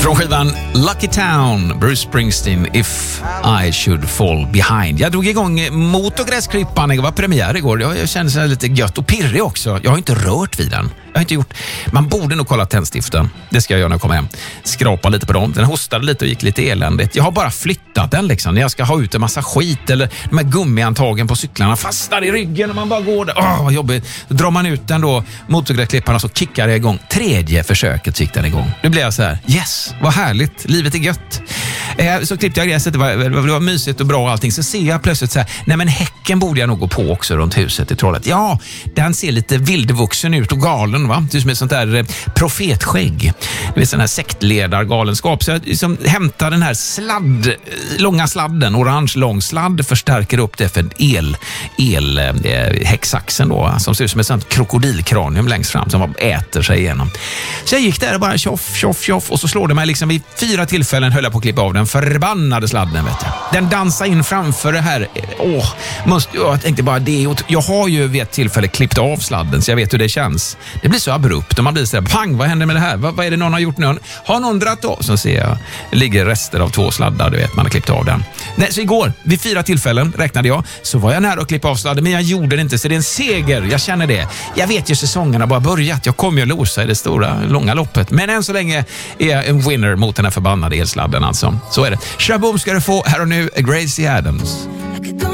Från skivan Lucky Town, Bruce Springsteen, If I Should Fall Behind. Jag drog igång motorgräsklippan, det var premiär igår. Jag kände sig lite gött och pirrig också. Jag har inte rört vid den. Jag har inte gjort. Man borde nog kolla tändstiften. Det ska jag göra när jag kommer hem. Skrapa lite på dem. Den hostade lite och gick lite eländigt. Jag har bara flyttat den liksom. När jag ska ha ut en massa skit eller de här gummiantagen på cyklarna fastnar i ryggen och man bara går där. Vad jobbigt. Då drar man ut den då, motorgräsklippan, och så kickar det igång. Tredje försöket gick den igång. Nu blev jag så här, yes, vad härligt. Livet är gött. Så klippte jag gräset. Det var mysigt och bra och allting. Så ser jag plötsligt så här, nej men häcken borde jag nog gå på också runt huset i Trollet. Ja, den ser lite vildvuxen ut och galen, va? Det är som ett sånt där profetskägg. Det är sån här sektledargalenskap. Så jag liksom hämtar den här långa sladden, orange lång sladd, förstärker upp det för häcksaxen då, som ser ut som ett sånt krokodilkranium längst fram som äter sig igenom. Så jag gick där och bara tjoff och så slår det mig liksom vid 4 tillfällen höll jag på att klippa av den förbannade sladden, vet jag. Den dansar in framför det här. Jag tänkte bara jag har ju vid ett tillfälle klippt av sladden så jag vet hur det känns. Det blir så abrupt och man blir så här, pang, vad händer med det här? Vad är det någon har gjort nu? Har någon dratt av? Så ser jag, det ligger rester av 2 sladdar, du vet, man har klippt av den. Nej, så igår, vid 4 tillfällen räknade jag, så var jag nära att klippa av sladden, men jag gjorde det inte, så det är en seger, jag känner det. Jag vet ju säsongen har bara börjat, jag kommer ju att losa i det stora, långa loppet, men än så länge är jag en winner mot den här förbannade elsladden alltså. Så är det. Shaboom ska du få här och nu, Gracie Adams.